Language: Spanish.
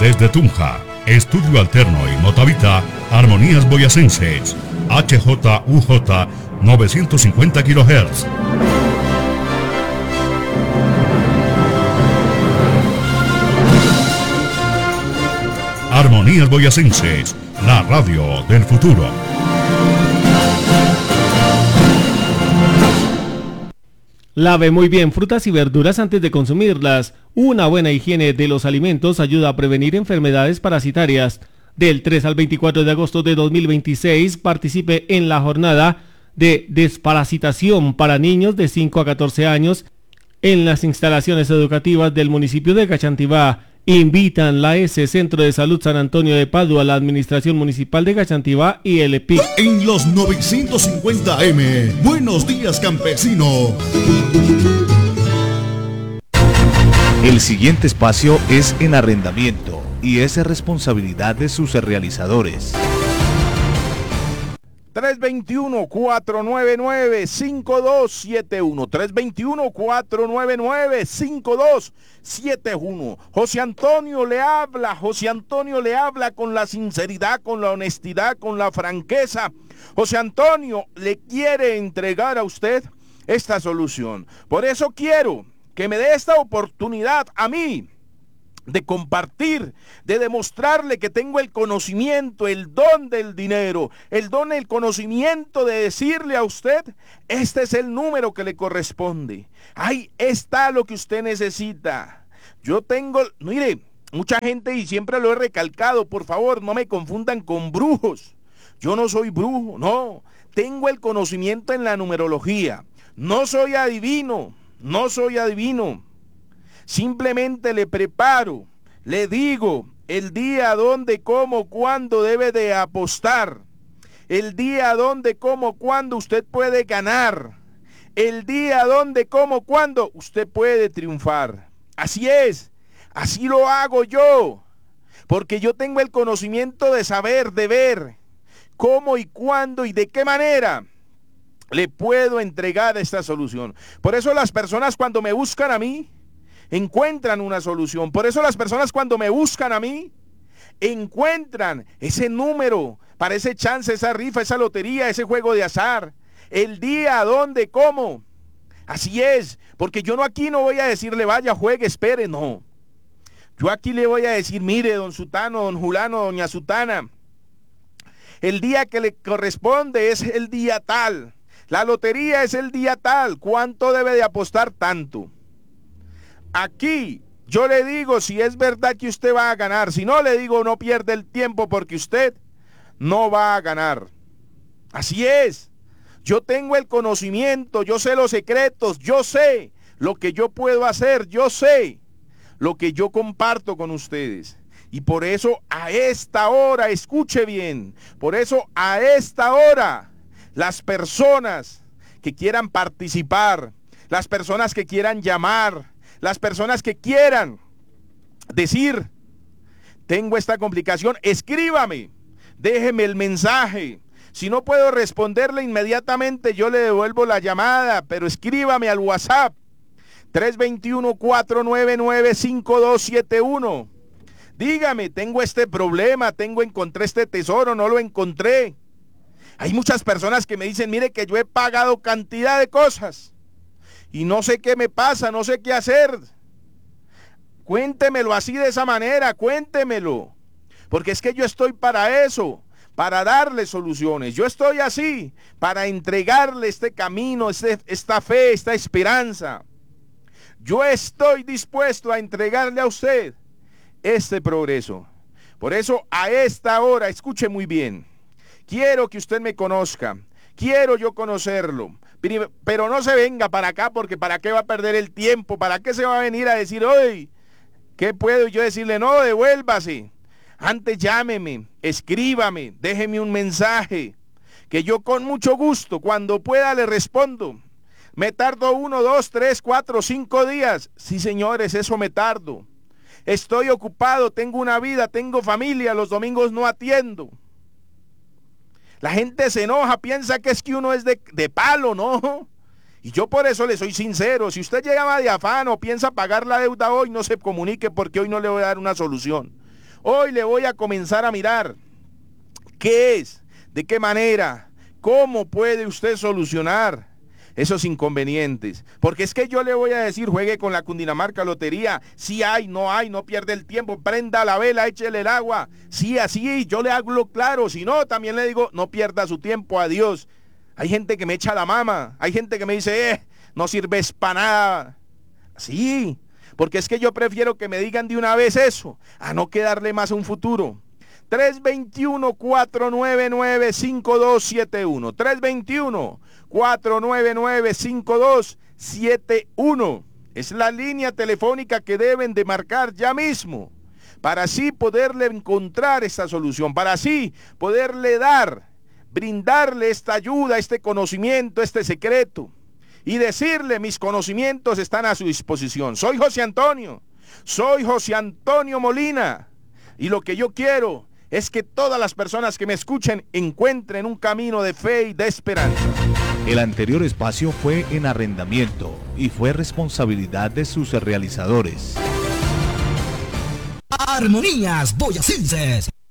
Desde Tunja, Estudio Alterno y Motavita, Armonías Boyacenses, HJUJ 950 kHz. Armonías Boyacenses, la radio del futuro. Lave muy bien frutas y verduras antes de consumirlas. Una buena higiene de los alimentos ayuda a prevenir enfermedades parasitarias. Del 3 al 24 de agosto de 2026 participe en la jornada de desparasitación para niños de 5 a 14 años en las instalaciones educativas del municipio de Gachantibá. Invitan la S Centro de Salud San Antonio de Padua, la Administración Municipal de Gachantibá y el EPIC. En los 950M, buenos días, campesino. El siguiente espacio es en arrendamiento y es responsabilidad de sus realizadores. 321-499-5271. 321-499-5271. José Antonio le habla. José Antonio le habla con la sinceridad, con la honestidad, con la franqueza. José Antonio le quiere entregar a usted esta solución. Por eso quiero que me dé esta oportunidad a mí de compartir, de demostrarle que tengo el conocimiento, el don del dinero, el don, el conocimiento de decirle a usted, este es el número que le corresponde. Ahí está lo que usted necesita. Yo tengo, mire, mucha gente, y siempre lo he recalcado, por favor, no me confundan con brujos. Yo no soy brujo, no. Tengo el conocimiento en la numerología. No soy adivino, no soy adivino. Simplemente le preparo, le digo el día, dónde, cómo, cuándo debe de apostar, el día, dónde, cómo, cuándo usted puede ganar, el día, dónde, cómo, cuándo usted puede triunfar. Así es, así lo hago yo, porque yo tengo el conocimiento de saber, de ver cómo y cuándo y de qué manera le puedo entregar esta solución. Por eso las personas cuando me buscan a mí, encuentran una solución. Por eso las personas cuando me buscan a mí, encuentran ese número para ese chance, esa rifa, esa lotería, ese juego de azar. El día, dónde, cómo. Así es, porque yo aquí no voy a decirle, vaya, juegue, espere, no. Yo aquí le voy a decir, mire, don Sutano, don Julano, doña Sutana, el día que le corresponde es el día tal. La lotería es el día tal. ¿Cuánto debe de apostar? Tanto. Aquí yo le digo si es verdad que usted va a ganar. Si no, le digo no pierde el tiempo porque usted no va a ganar. Así es. Yo tengo el conocimiento, yo sé los secretos, yo sé lo que yo puedo hacer, yo sé lo que yo comparto con ustedes. Y por eso a esta hora, escuche bien, por eso a esta hora, las personas que quieran participar, las personas que quieran llamar, las personas que quieran decir, tengo esta complicación, escríbame, déjeme el mensaje. Si no puedo responderle inmediatamente, yo le devuelvo la llamada, pero escríbame al WhatsApp 321-499-5271. Dígame, tengo este problema, encontré este tesoro, no lo encontré. Hay muchas personas que me dicen, mire que yo he pagado cantidad de cosas y no sé qué me pasa, no sé qué hacer. Cuéntemelo así de esa manera, cuéntemelo. Porque es que yo estoy para eso, para darle soluciones. Yo estoy así, para entregarle este camino, esta fe, esta esperanza. Yo estoy dispuesto a entregarle a usted este progreso. Por eso a esta hora, escuche muy bien, quiero que usted me conozca, quiero yo conocerlo. Pero no se venga para acá porque para qué va a perder el tiempo, para qué se va a venir a decir, hoy, ¿qué puedo yo decirle? No, devuélvase. Antes llámeme, escríbame, déjeme un mensaje, que yo con mucho gusto, cuando pueda le respondo. Me tardo 1, 2, 3, 4, 5 días. Sí, señores, eso me tardo. Estoy ocupado, tengo una vida, tengo familia, los domingos no atiendo. La gente se enoja, piensa que es que uno es de palo, ¿no? Y yo por eso le soy sincero, si usted llegaba de afán o piensa pagar la deuda hoy, no se comunique porque hoy no le voy a dar una solución. Hoy le voy a comenzar a mirar qué es, de qué manera, cómo puede usted solucionar esos inconvenientes. Porque es que yo le voy a decir, juegue con la Cundinamarca Lotería. Si hay, no pierde el tiempo, prenda la vela, échele el agua. Sí, así, yo le hablo claro. Si no, también le digo, no pierda su tiempo, adiós. Hay gente que me echa la mama, hay gente que me dice, no sirves para nada. Sí, porque es que yo prefiero que me digan de una vez eso, a no quedarle más un futuro. 321-499-5271. 321-499-5271. Es la línea telefónica que deben de marcar ya mismo, para así poderle encontrar esta solución, para así poderle brindarle esta ayuda, este conocimiento, este secreto, y decirle, mis conocimientos están a su disposición. Soy José Antonio Molina, y lo que yo quiero es que todas las personas que me escuchen encuentren un camino de fe y de esperanza. El anterior espacio fue en arrendamiento y fue responsabilidad de sus realizadores. Armonías Boyacenses.